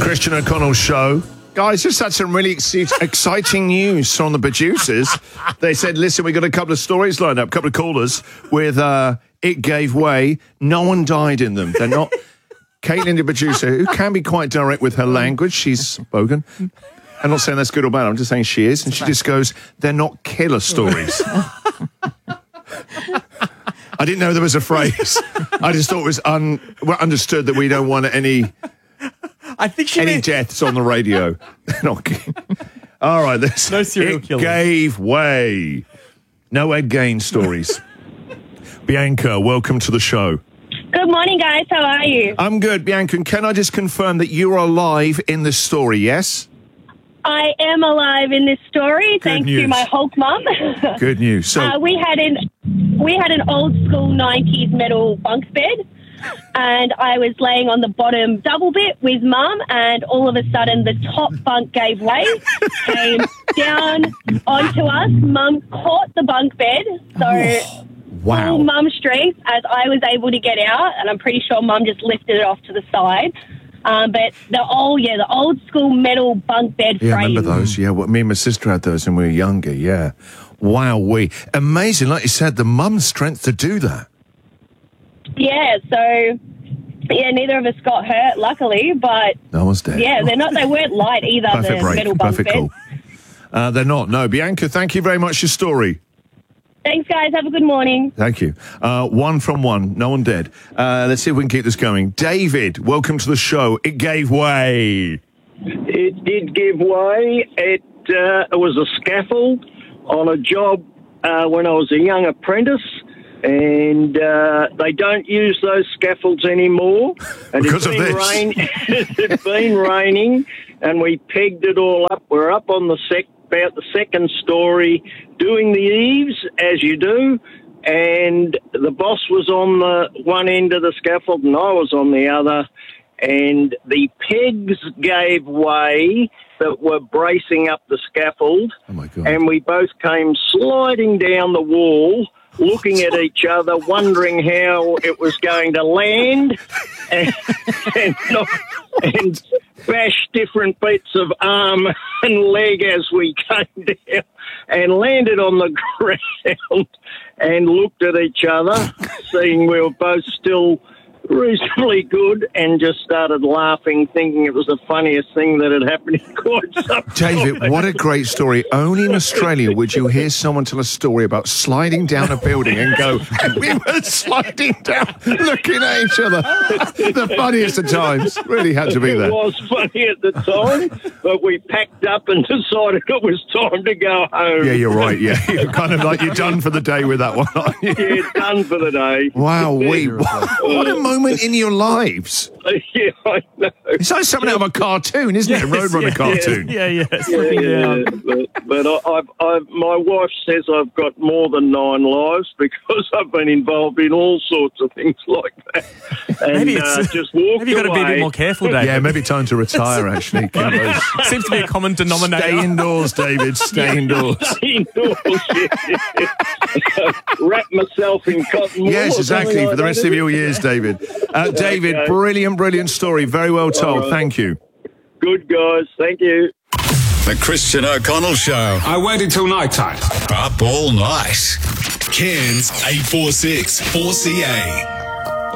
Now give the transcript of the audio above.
Christian O'Connell Show. Guys, just had some really exciting news from the producers. They said, listen, we got a couple of stories lined up, a couple of callers with It Gave Way. No one died in them. They're not... Caitlin, the producer, who can be quite direct with her language, she's spoken. I'm not saying that's good or bad, I'm just saying she is. And she just goes, they're not killer stories. I didn't know there was a phrase. I just thought it was understood that we don't want any deaths on the radio. All right, this no serial killers. Gave way. No Ed Gain stories. Bianca, welcome to the show. Good morning, guys. How are you? I'm good, Bianca. And can I just confirm that you're alive in this story, yes? I am alive in this story, thanks to my Hulk mum. Good news. So we had an old school 90s metal bunk bed, and I was laying on the bottom double bit with mum, and all of a sudden the top bunk gave way, came down onto us. Mum caught the bunk bed, so full mum strength as I was able to get out, and I'm pretty sure mum just lifted it off to the side. But the old school metal bunk bed frame. Yeah, I remember those. Yeah, me and my sister had those when we were younger. Yeah. Wow, amazing. Like you said, the mum's strength to do that. Yeah, so neither of us got hurt, luckily, but no one's dead. Yeah, they weren't light either. Perfect break. Metal bunk Perfect bed. Cool. They're not. No, Bianca, thank you very much for your story. Thanks, guys. Have a good morning. Thank you. 1 from 1. No one dead. Let's see if we can keep this going. David, welcome to the show. It gave way. It did give way. It was a scaffold on a job when I was a young apprentice, and they don't use those scaffolds anymore. And because of this. It's been raining, and we pegged it all up. We're up on about the second story doing the eaves, as you do, and the boss was on the one end of the scaffold and I was on the other, and the pegs gave way that were bracing up the scaffold. Oh my God. And we both came sliding down the wall, looking at each other, wondering how it was going to land, and bash different bits of arm and leg as we came down, and landed on the ground and looked at each other, seeing we were both still reasonably good, and just started laughing, thinking it was the funniest thing that had happened in quite some time. David, what a great story. Only in Australia would you hear someone tell a story about sliding down a building and go, we were sliding down, looking at each other. The funniest of times. Really had to be there. It was funny at the time, but we packed up and decided it was time to go home. Yeah, you're right. Yeah, you're kind of like you're done for the day with that one, aren't you? Yeah, done for the day. Wow, what a moment in your lives. Yeah, I know. It's like something out of a cartoon, isn't it? A Roadrunner cartoon. Yeah. But my wife says I've got more than 9 lives because I've been involved in all sorts of things like that. And maybe just walked maybe you've got to be a bit more careful, David. Yeah, maybe time to retire, actually. Seems to be a common denominator. Stay indoors, David. Stay indoors. Stay indoors, wrap myself in cotton wool. Yes, exactly, for the rest of your years, David. David, brilliant story. Very well told. Right. Thank you. Good, guys. Thank you. The Christian O'Connell Show. I waited till night time. Up all night. Cairns 846 4CA.